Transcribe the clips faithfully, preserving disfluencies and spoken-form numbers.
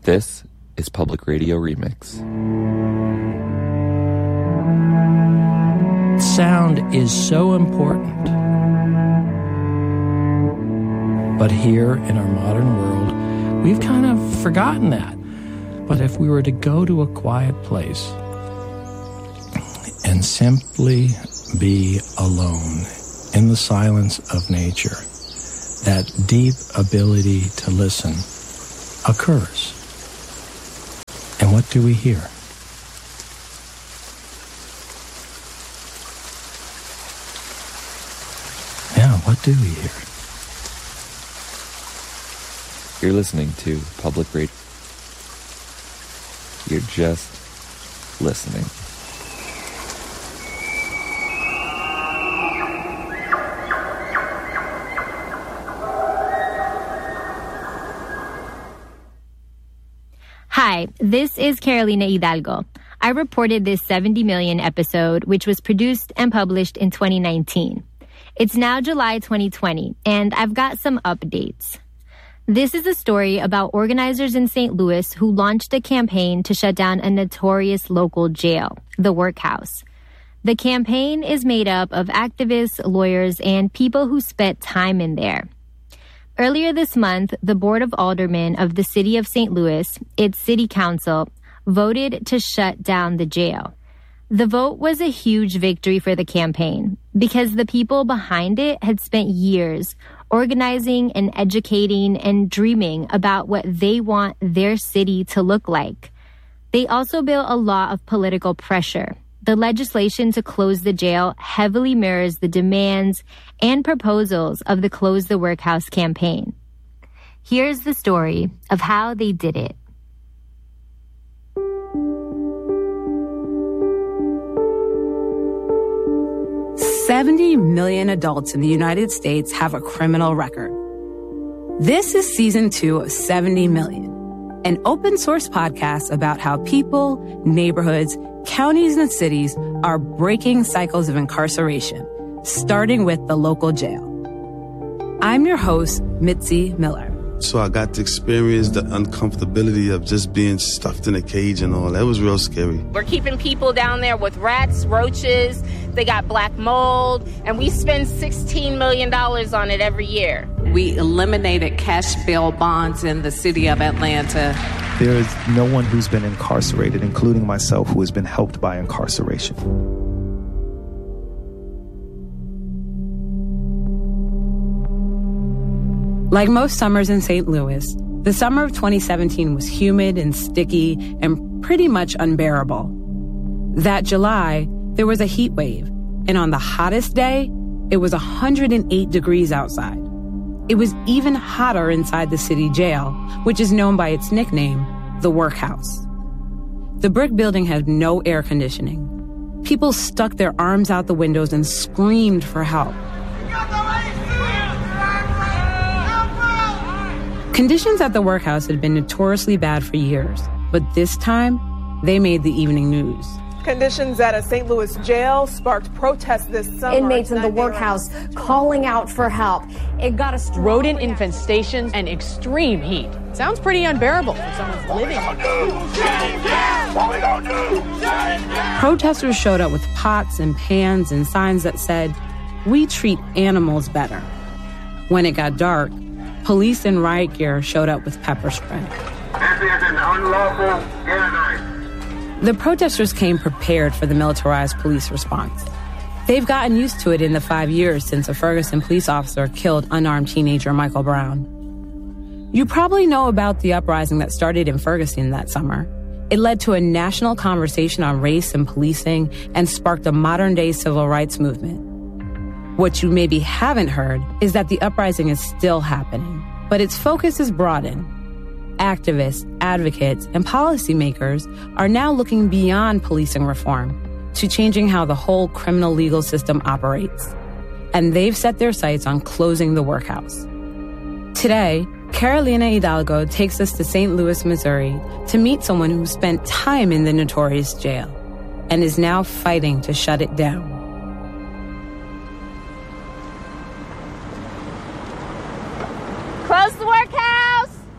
This is Public Radio Remix. Sound is so important. But here in our modern world, we've kind of forgotten that. But if we were to go to a quiet place and simply be alone in the silence of nature, that deep ability to listen occurs. And what do we hear? Yeah, what do we hear? You're listening to Public Radio. You're just listening. Hi, this is Carolina Hidalgo. I reported this seventy million episode, which was produced and published in twenty nineteen. It's now July twenty twenty, and I've got some updates. This is a story about organizers in Saint Louis who launched a campaign to shut down a notorious local jail, the Workhouse. The campaign is made up of activists, lawyers, and people who spent time in there. Earlier this month, the Board of Aldermen of the City of Saint Louis, its city council, voted to shut down the jail. The vote was a huge victory for the campaign because the people behind it had spent years organizing and educating and dreaming about what they want their city to look like. They also built a lot of political pressure. The legislation to close the jail heavily mirrors the demands and proposals of the Close the Workhouse campaign. Here's the story of how they did it. seventy million adults in the United States have a criminal record. This is season two of seventy million, an open source podcast about how people, neighborhoods, counties, and cities are breaking cycles of incarceration, starting with the local jail. I'm your host, Mitzi Miller. So I got to experience the uncomfortability of just being stuffed in a cage and all. That was real scary. We're keeping people down there with rats, roaches, they got black mold, and we spend sixteen million dollars on it every year. We eliminated cash bail bonds in the city of Atlanta. There is no one who's been incarcerated, including myself, who has been helped by incarceration. Like most summers in Saint Louis, the summer of twenty seventeen was humid and sticky and pretty much unbearable. That July, there was a heat wave, and on the hottest day, it was one hundred eight degrees outside. It was even hotter inside the city jail, which is known by its nickname, the Workhouse. The brick building had no air conditioning. People stuck their arms out the windows and screamed for help. Conditions at the Workhouse had been notoriously bad for years, but this time, they made the evening news. Conditions at a Saint Louis jail sparked protests this summer. Inmates in the Workhouse calling out for help. It got a rodent infestations and extreme heat. Sounds pretty unbearable for someone's living. Protesters showed up with pots and pans and signs that said, "We treat animals better." When it got dark, police in riot gear showed up with pepper spray. This is an unlawful gathering. The protesters came prepared for the militarized police response. They've gotten used to it in the five years since a Ferguson police officer killed unarmed teenager Michael Brown. You probably know about the uprising that started in Ferguson that summer. It led to a national conversation on race and policing and sparked a modern-day civil rights movement. What you maybe haven't heard is that the uprising is still happening, but its focus is broadened. Activists, advocates, and policymakers are now looking beyond policing reform to changing how the whole criminal legal system operates. And they've set their sights on closing the Workhouse. Today, Carolina Hidalgo takes us to Saint Louis, Missouri, to meet someone who spent time in the notorious jail and is now fighting to shut it down. Close the Workhouse!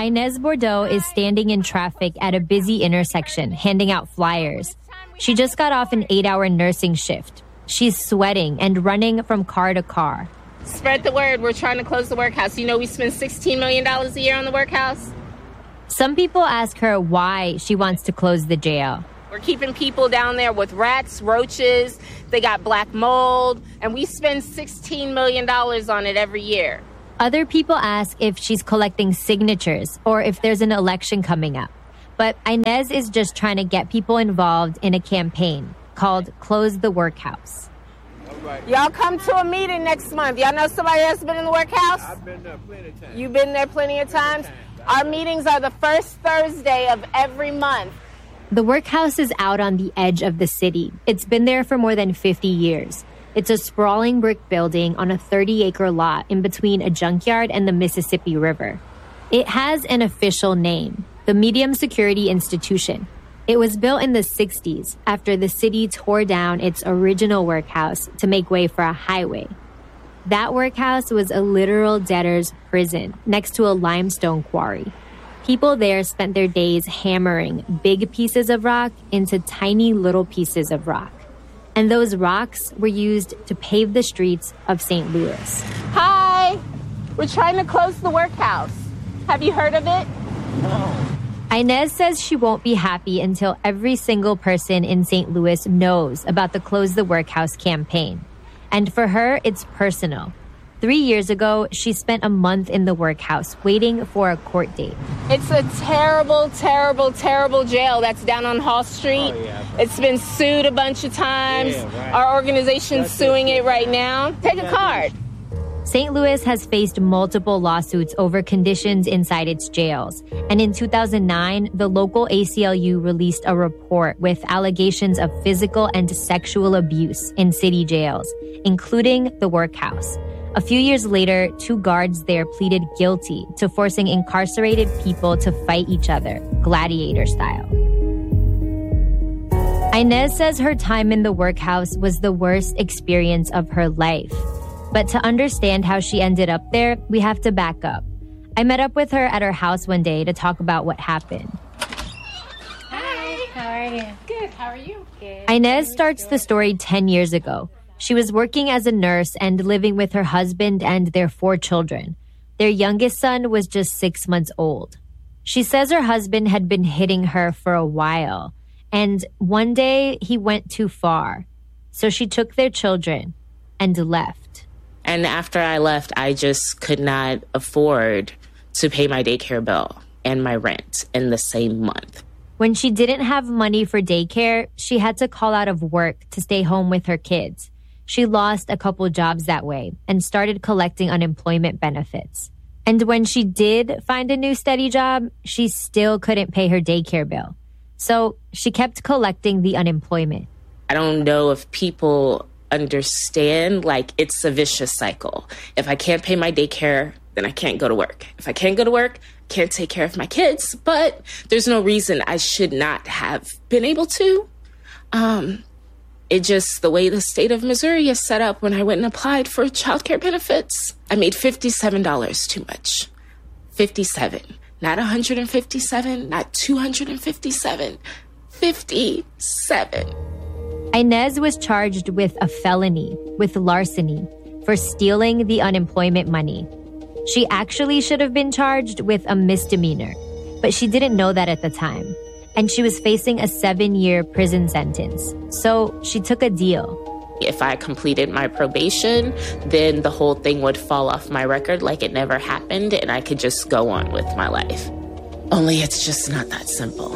Inez Bordeaux is standing in traffic at a busy intersection, handing out flyers. She just got off an eight-hour nursing shift. She's sweating and running from car to car. Spread the word. We're trying to close the workhouse. You know we spend sixteen million dollars a year on the workhouse? Some people ask her why she wants to close the jail. We're keeping people down there with rats, roaches. They got black mold. And we spend sixteen million dollars on it every year. Other people ask if she's collecting signatures or if there's an election coming up. But Inez is just trying to get people involved in a campaign called Close the Workhouse. Y'all come to a meeting next month. Y'all know somebody that's been in the workhouse? I've been there plenty of times. You've been there plenty of times? Our meetings are the first Thursday of every month. The workhouse is out on the edge of the city. It's been there for more than fifty years. It's a sprawling brick building on a thirty-acre lot in between a junkyard and the Mississippi River. It has an official name, the Medium Security Institution. It was built in the sixties after the city tore down its original workhouse to make way for a highway. That workhouse was a literal debtor's prison next to a limestone quarry. People there spent their days hammering big pieces of rock into tiny little pieces of rock. And those rocks were used to pave the streets of Saint Louis. Hi! We're trying to close the workhouse. Have you heard of it? No. Inez says she won't be happy until every single person in Saint Louis knows about the Close the Workhouse campaign. And for her, it's personal. Three years ago, she spent a month in the workhouse waiting for a court date. It's a terrible, terrible, terrible jail that's down on Hall Street. Oh, yeah. It's been sued a bunch of times. Yeah, right. Our organization's That's suing it. it right now. Take a card. Saint Louis has faced multiple lawsuits over conditions inside its jails. And in two thousand nine, the local A C L U released a report with allegations of physical and sexual abuse in city jails, including the workhouse. A few years later, two guards there pleaded guilty to forcing incarcerated people to fight each other, gladiator style. Inez says her time in the workhouse was the worst experience of her life. But to understand how she ended up there, we have to back up. I met up with her at her house one day to talk about what happened. Hi, how are you? Good, how are you? Good. Inez starts the story ten years ago. She was working as a nurse and living with her husband and their four children. Their youngest son was just six months old. She says her husband had been hitting her for a while, and one day he went too far. So she took their children and left. And after I left, I just could not afford to pay my daycare bill and my rent in the same month. When she didn't have money for daycare, she had to call out of work to stay home with her kids. She lost a couple jobs that way and started collecting unemployment benefits. And when she did find a new steady job, she still couldn't pay her daycare bill. So she kept collecting the unemployment. I don't know if people understand, like, it's a vicious cycle. If I can't pay my daycare, then I can't go to work. If I can't go to work, can't take care of my kids. But there's no reason I should not have been able to. Um, it just, the way the state of Missouri is set up, when I went and applied for childcare benefits, I made fifty-seven dollars too much. fifty-seven. Not one hundred fifty-seven, not two hundred fifty-seven. fifty-seven. Inez was charged with a felony, with larceny, for stealing the unemployment money. She actually should have been charged with a misdemeanor, but she didn't know that at the time. And she was facing a seven-year prison sentence. So she took a deal. If I completed my probation, then the whole thing would fall off my record like it never happened, and I could just go on with my life. Only it's just not that simple.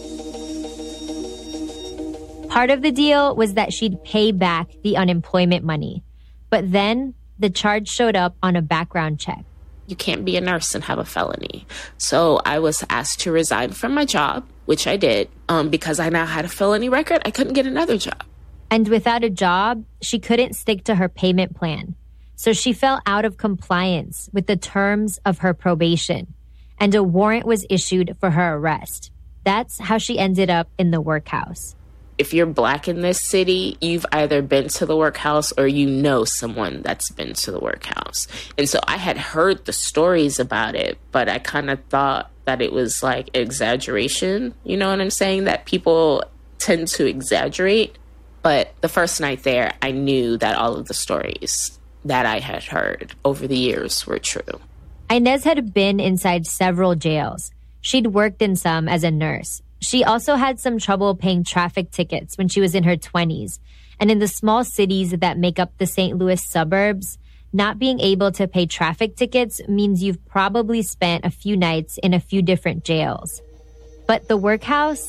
Part of the deal was that she'd pay back the unemployment money. But then the charge showed up on a background check. You can't be a nurse and have a felony. So I was asked to resign from my job, which I did. Um, because I now had a felony record, I couldn't get another job. And without a job, she couldn't stick to her payment plan. So she fell out of compliance with the terms of her probation. And a warrant was issued for her arrest. That's how she ended up in the workhouse. If you're Black in this city, you've either been to the workhouse or you know someone that's been to the workhouse. And so I had heard the stories about it, but I kind of thought that it was like exaggeration. You know what I'm saying? That people tend to exaggerate. But the first night there, I knew that all of the stories that I had heard over the years were true. Inez had been inside several jails. She'd worked in some as a nurse. She also had some trouble paying traffic tickets when she was in her twenties. And in the small cities that make up the Saint Louis suburbs, not being able to pay traffic tickets means you've probably spent a few nights in a few different jails. But the workhouse,